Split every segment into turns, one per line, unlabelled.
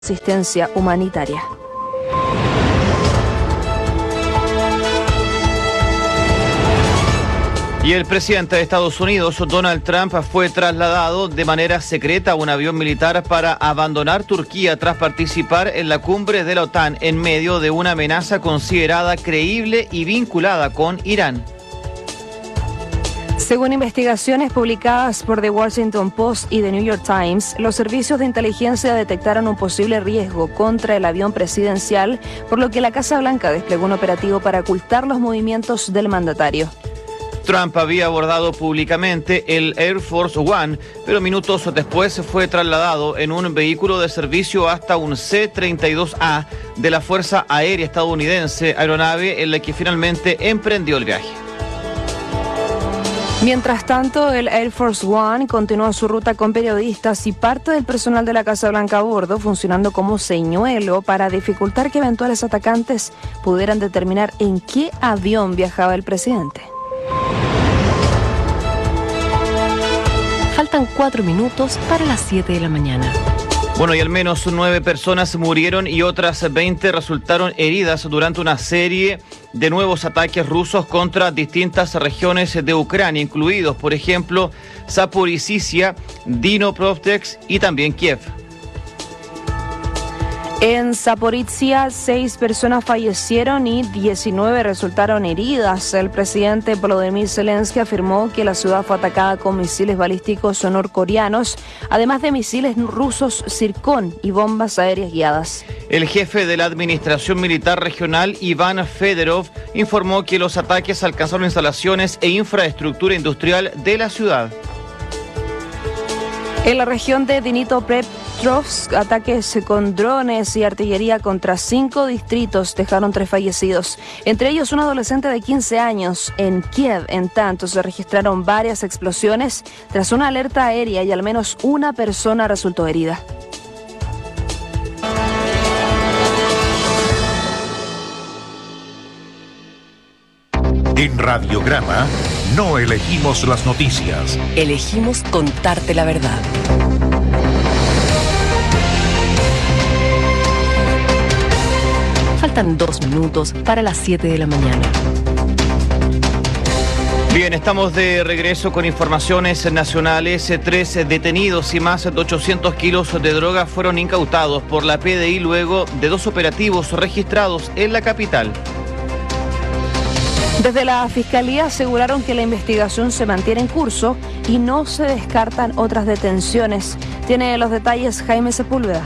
asistencia humanitaria.
Y el presidente de Estados Unidos, Donald Trump, fue trasladado de manera secreta a un avión militar para abandonar Turquía tras participar en la cumbre de la OTAN en medio de una amenaza considerada creíble y vinculada con Irán.
Según investigaciones publicadas por The Washington Post y The New York Times, los servicios de inteligencia detectaron un posible riesgo contra el avión presidencial, por lo que la Casa Blanca desplegó un operativo para ocultar los movimientos del mandatario.
Trump había abordado públicamente el Air Force One, pero minutos después fue trasladado en un vehículo de servicio hasta un C-32A de la Fuerza Aérea Estadounidense, aeronave en la que finalmente emprendió el viaje.
Mientras tanto, el Air Force One continuó su ruta con periodistas y parte del personal de la Casa Blanca a bordo, funcionando como señuelo para dificultar que eventuales atacantes pudieran determinar en qué avión viajaba el presidente.
Faltan 4 minutos para las 7 de la mañana.
Bueno, y al menos 9 personas murieron y otras 20 resultaron heridas durante una serie de nuevos ataques rusos contra distintas regiones de Ucrania, incluidos, por ejemplo, Zaporizhzhia, Dnipropetrovsk y también Kiev.
En Zaporizhzhia, 6 personas fallecieron y 19 resultaron heridas. El presidente Volodymyr Zelensky afirmó que la ciudad fue atacada con misiles balísticos norcoreanos, además de misiles rusos Zircon y bombas aéreas guiadas.
El jefe de la Administración Militar Regional, Iván Fedorov, informó que los ataques alcanzaron instalaciones e infraestructura industrial de la ciudad.
En la región de Dnipropetrovsk, ataques con drones y artillería contra 5 distritos dejaron 3 fallecidos, entre ellos un adolescente de 15 años. En Kiev, en tanto, se registraron varias explosiones tras una alerta aérea y al menos una persona resultó herida.
En Radiograma no elegimos las noticias.
Elegimos contarte la verdad. Faltan 2 minutos para las 7 de la mañana.
Bien, estamos de regreso con informaciones nacionales. 3 detenidos y más de 800 kilos de droga fueron incautados por la PDI luego de 2 operativos registrados en la capital.
Desde la Fiscalía aseguraron que la investigación se mantiene en curso y no se descartan otras detenciones. Tiene los detalles Jaime Sepúlveda.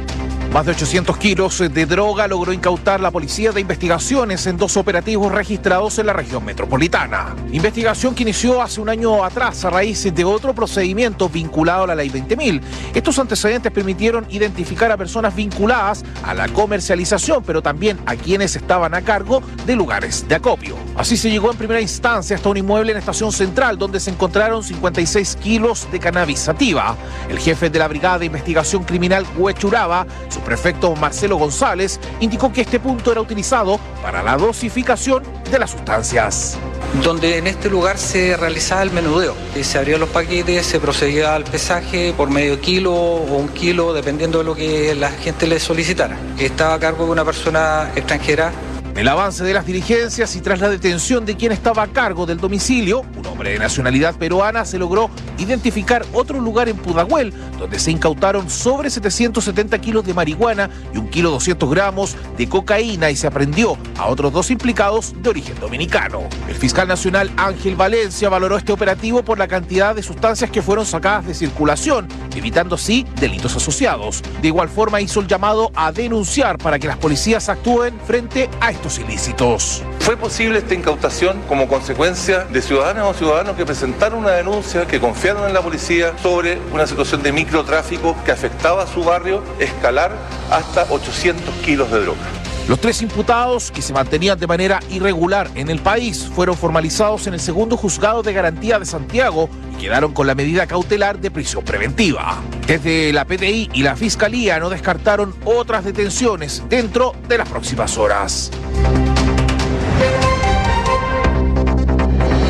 Más de 800 kilos de droga logró incautar la Policía de Investigaciones en 2 operativos registrados en la región metropolitana. Investigación que inició hace un año atrás a raíz de otro procedimiento vinculado a la Ley 20.000. Estos antecedentes permitieron identificar a personas vinculadas a la comercialización, pero también a quienes estaban a cargo de lugares de acopio. Así se llegó en primera instancia hasta un inmueble en Estación Central, donde se encontraron 56 kilos de cannabis sativa. El jefe de la Brigada de Investigación Criminal Huechuraba, su prefecto Marcelo González, indicó que este punto era utilizado para la dosificación de las sustancias.
Donde en este lugar se realizaba el menudeo. Se abrían los paquetes, se procedía al pesaje por medio kilo o 1 kilo, dependiendo de lo que la gente le solicitara. Estaba a cargo de una persona extranjera.
El avance de las diligencias y tras la detención de quien estaba a cargo del domicilio, un hombre de nacionalidad peruana, se logró identificar otro lugar en Pudahuel, donde se incautaron sobre 770 kilos de marihuana y 1 kilo 200 gramos de cocaína y se aprehendió a otros 2 implicados de origen dominicano. El fiscal nacional Ángel Valencia valoró este operativo por la cantidad de sustancias que fueron sacadas de circulación, evitando así delitos asociados. De igual forma hizo el llamado a denunciar para que las policías actúen frente a estos ilícitos.
Fue posible esta incautación como consecuencia de ciudadanas o ciudadanos que presentaron una denuncia, que confiaron en la policía sobre una situación de microtráfico que afectaba a su barrio, escalar hasta 800 kilos de droga.
Los 3 imputados, que se mantenían de manera irregular en el país, fueron formalizados en el segundo juzgado de garantía de Santiago y quedaron con la medida cautelar de prisión preventiva. Desde la PDI y la Fiscalía no descartaron otras detenciones dentro de las próximas horas.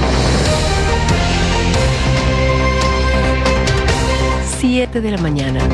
7 de la mañana.